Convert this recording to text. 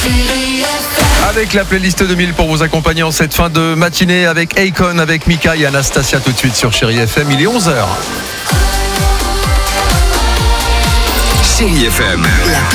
Avec la playlist 2000 pour vous accompagner en cette fin de matinée avec Akon, avec Mika et Anastasia tout de suite sur Chérie FM. Il est 11h. Chérie FM.